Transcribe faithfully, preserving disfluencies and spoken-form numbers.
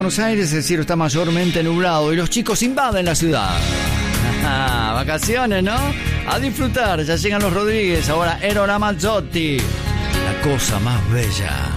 Buenos Aires el cielo está mayormente nublado y los chicos invaden la ciudad. Vacaciones, ¿no? A disfrutar, ya llegan los Rodríguez, ahora Ero Ramazzotti. La cosa más bella.